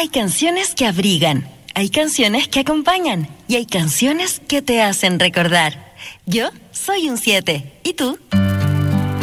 Hay canciones que abrigan, hay canciones que acompañan y hay canciones que te hacen recordar. Yo soy un 7. ¿Y tú?